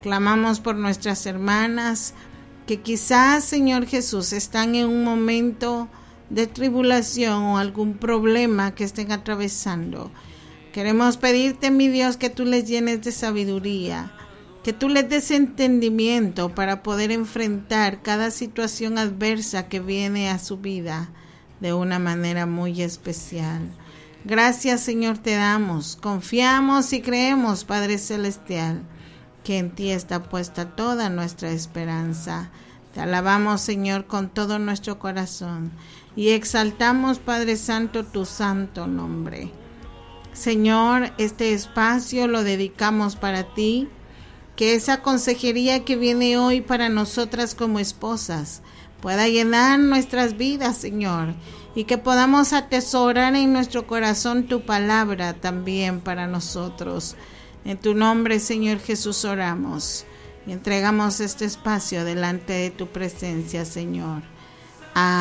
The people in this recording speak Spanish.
Clamamos por nuestras hermanas que quizás, Señor Jesús, están en un momento de tribulación o algún problema que estén atravesando. Queremos pedirte, mi Dios, que tú les llenes de sabiduría, que tú les des entendimiento para poder enfrentar cada situación adversa que viene a su vida de una manera muy especial. Gracias, Señor, te damos. Confiamos y creemos, Padre Celestial, que en ti está puesta toda nuestra esperanza. Te alabamos, Señor, con todo nuestro corazón y exaltamos, Padre Santo, tu santo nombre. Señor, este espacio lo dedicamos para ti, que esa consejería que viene hoy para nosotras como esposas pueda llenar nuestras vidas, Señor, y que podamos atesorar en nuestro corazón tu palabra también para nosotros. En tu nombre, Señor Jesús, oramos y entregamos este espacio delante de tu presencia, Señor. Amén.